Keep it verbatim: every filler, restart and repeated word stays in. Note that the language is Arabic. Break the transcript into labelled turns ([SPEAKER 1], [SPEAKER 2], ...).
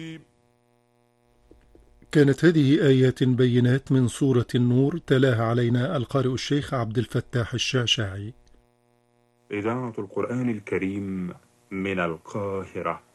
[SPEAKER 1] كانت هذه آيات بينات من سورة النور، تلاها علينا القارئ الشيخ عبد الفتاح الشعشاعي.
[SPEAKER 2] إذاعة القرآن الكريم من القاهرة.